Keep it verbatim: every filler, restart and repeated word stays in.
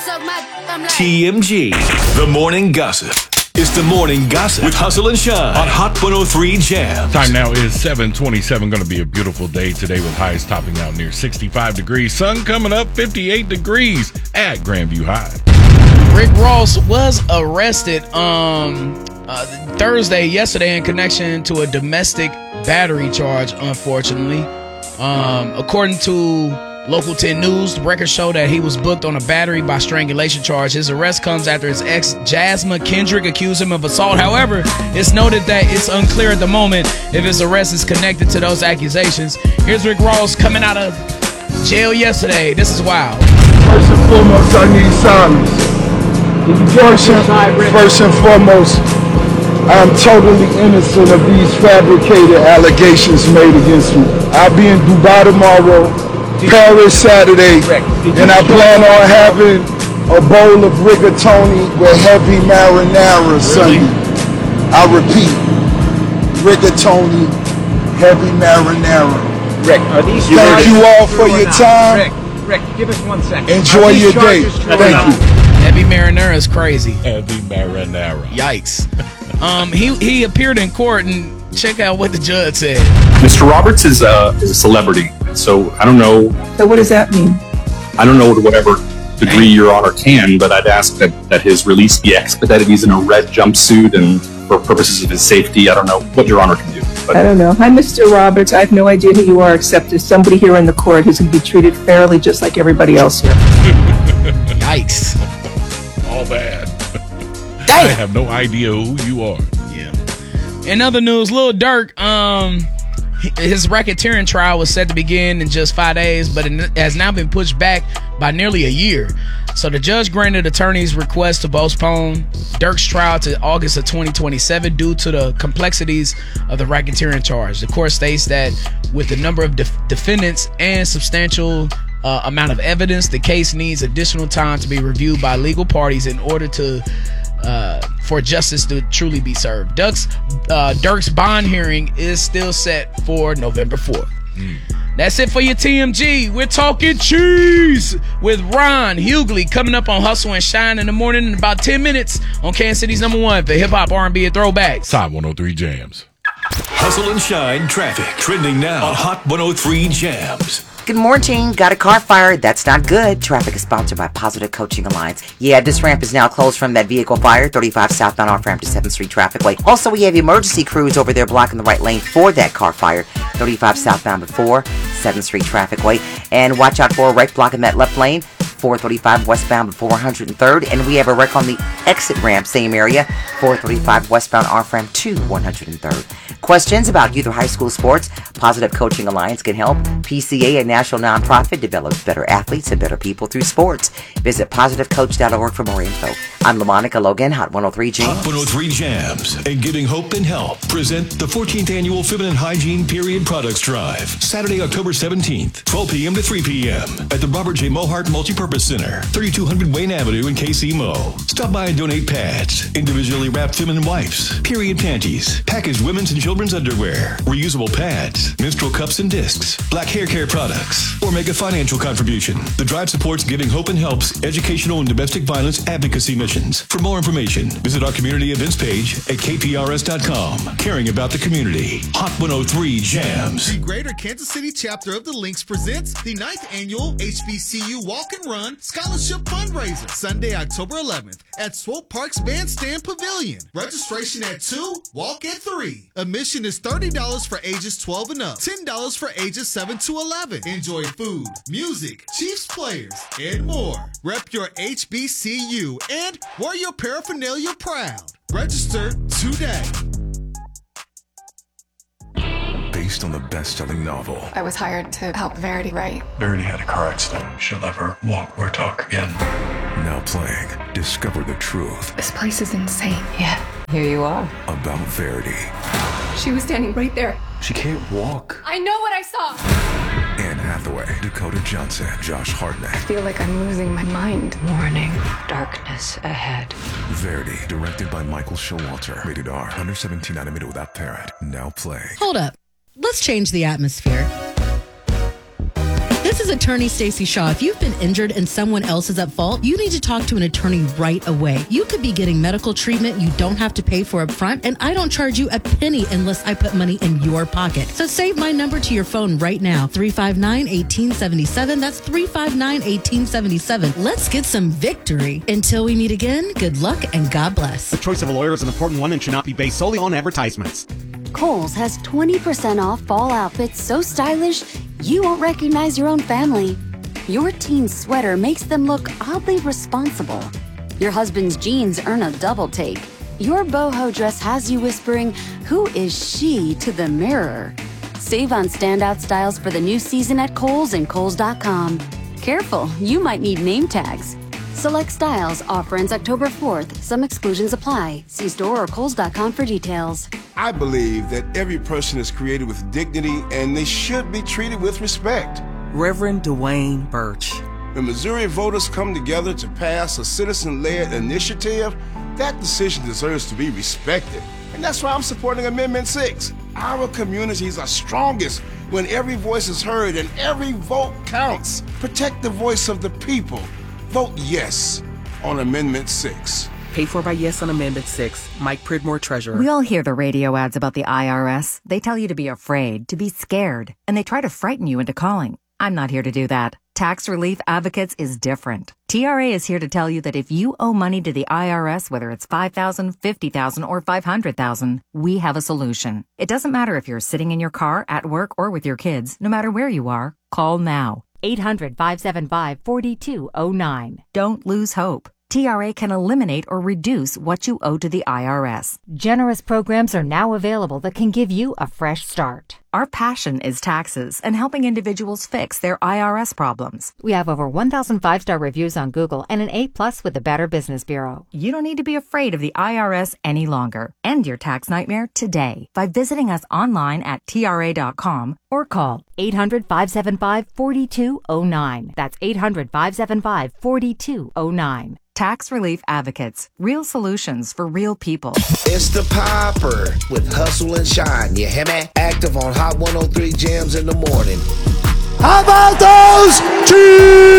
T M G, the morning gossip. It's the morning gossip with Hustle and Shine on Hot one oh three Jams. Time now is seven twenty-seven. Going to be a beautiful day today with highs topping out near sixty-five degrees. Sun coming up fifty-eight degrees at Grandview High. Rick Ross was arrested um uh, Thursday, yesterday, in connection to a domestic battery charge, unfortunately. Um, according to Local ten News, the records show that he was booked on a battery by strangulation charge. His arrest comes after his ex, Jasmine Kendrick, accused him of assault. However, it's noted that it's unclear at the moment if his arrest is connected to those accusations. Here's Rick Ross coming out of jail yesterday. This is wild. First and foremost, I need silence. First and, first and foremost, I'm totally innocent of these fabricated allegations made against me. I'll be in Dubai tomorrow, Paris Saturday, and I plan on having a bowl of rigatoni with heavy marinara Sunday. I repeat, rigatoni, heavy marinara. Rick, are these Thank you all for your time. Rick, Rick, give us one second. Enjoy your day. Thank you. Heavy marinara is crazy. Heavy marinara. Yikes. um, he he appeared in court, and check out what the judge said. Mister Roberts is a, is a celebrity, so I don't know. So what does that mean? I don't know to whatever degree Your Honor can, but I'd ask that, that his release be expedited. He's in a red jumpsuit, and for purposes of his safety, I don't know what Your Honor can do. But I don't know. Hi, Mister Roberts. I have no idea who you are, except as somebody here in the court who's going to be treated fairly just like everybody else here. Yikes. All bad. Damn. I have no idea who you are. Yeah. In other news, Lil Durk, um, his racketeering trial was set to begin in just five days, but it has now been pushed back by nearly a year. So the judge granted attorneys' request to postpone Durk's trial to August of twenty twenty-seven due to the complexities of the racketeering charge. The court states that with the number of def- defendants and substantial uh, amount of evidence, the case needs additional time to be reviewed by legal parties in order to uh, for justice to truly be served. Durk's, uh, Durk's bond hearing is still set for November fourth. Mm. That's it for your T M G. We're talking cheese with Ron Hughley coming up on Hustle and Shine in the morning in about ten minutes on Kansas City's number one for hip-hop, R and B, and throwbacks. Hot one oh three Jams. Hustle and Shine traffic trending now on Hot one oh three Jams. Good morning. Got a car fire? That's not good. Traffic is sponsored by Positive Coaching Alliance. Yeah, this ramp is now closed from that vehicle fire. thirty-five southbound off ramp to seventh Street traffic way. Also, we have emergency crews over there blocking the right lane for that car fire. thirty-five southbound before seventh Street traffic way. And watch out for a wreck blocking that left lane. four thirty-five westbound before one hundred third. And we have a wreck on the exit ramp, same area. four thirty-five westbound off ramp to one hundred third. Questions about youth or high school sports? Positive Coaching Alliance can help. P C A, a national nonprofit, develops better athletes and better people through sports. Visit positive coach dot org for more info. I'm LaMonica Logan, Hot one oh three Jams. Hot one oh three Jams and Giving Hope and Help present the fourteenth Annual Feminine Hygiene Period Products Drive. Saturday, October seventeenth, twelve p.m. to three p.m. at the Robert J. Mohart Multipurpose Center, thirty-two hundred Wayne Avenue in K C Mo. Stop by and donate pads, individually wrapped feminine wipes, period panties, packaged women's and children's underwear, reusable pads, menstrual cups and discs, black hair care products, or make a financial contribution. The drive supports Giving Hope and Help's educational and domestic violence advocacy missions. For more information, visit our community events page at k p r s dot com. Caring about the community. Hot one oh three Jams. The Greater Kansas City chapter of the Lynx presents the ninth annual H B C U Walk and Run Scholarship Fundraiser, Sunday, October eleventh at Swope Park's Bandstand Pavilion. Registration at two, walk at three. Admission is thirty dollars for ages twelve and up, ten dollars for ages seven to eleven. Enjoy food, music, Chiefs players, and more. Rep your H B C U and wear your paraphernalia proud. Register today. Based on the best-selling novel. I was hired to help Verity write. Verity had a car accident. She'll never walk or talk again. Now playing, discover the truth. This place is insane. Yeah, here you are. About Verity. She was standing right there. She can't walk. I know what I saw. Anne Hathaway, Dakota Johnson, Josh Hartnett. I feel like I'm losing my mind. Warning, darkness ahead. Verity, directed by Michael Showalter. Rated R, under seventeen, animated without parent. Now playing. Hold up. Let's change the atmosphere. This is attorney Stacey Shaw. If you've been injured and someone else is at fault, you need to talk to an attorney right away. You could be getting medical treatment you don't have to pay for up front, and I don't charge you a penny unless I put money in your pocket. So save my number to your phone right now, three five nine, one eight seven seven. That's three five nine, one eight seven seven. Let's get some victory. Until we meet again, good luck and God bless. The choice of a lawyer is an important one and should not be based solely on advertisements. Kohl's has twenty percent off fall outfits so stylish you won't recognize your own family. Your teen's sweater makes them look oddly responsible. Your husband's jeans earn a double take. Your boho dress has you whispering, "Who is she?" to the mirror. Save on standout styles for the new season at Kohl's and Kohl's dot com. Careful, you might need name tags. Select styles, offer ends October fourth. Some exclusions apply. See store or Kohl's dot com for details. I believe that every person is created with dignity and they should be treated with respect. Reverend Dwayne Birch. When Missouri voters come together to pass a citizen-led initiative, that decision deserves to be respected. And that's why I'm supporting Amendment six. Our communities are strongest when every voice is heard and every vote counts. Protect the voice of the people. Vote yes on Amendment six. Paid for by Yes on Amendment six. Mike Pridmore, Treasurer. We all hear the radio ads about the I R S. They tell you to be afraid, to be scared, and they try to frighten you into calling. I'm not here to do that. Tax Relief Advocates is different. T R A is here to tell you that if you owe money to the I R S, whether it's five thousand dollars, fifty thousand dollars, or five hundred thousand dollars, we have a solution. It doesn't matter if you're sitting in your car, at work, or with your kids. No matter where you are, call now. eight hundred, five seven five, four two zero nine. Don't lose hope. T R A can eliminate or reduce what you owe to the I R S. Generous programs are now available that can give you a fresh start. Our passion is taxes and helping individuals fix their I R S problems. We have over one thousand five-star reviews on Google and an A plus with the Better Business Bureau. You don't need to be afraid of the I R S any longer. End your tax nightmare today by visiting us online at T R A dot com or call eight hundred, five seven five, four two zero nine. That's eight hundred, five seven five, four two zero nine. Tax Relief Advocates. Real solutions for real people. It's the Popper with Hustle and Shine. You hear me? Active on Hot one oh three Jams in the morning. How about those cheese?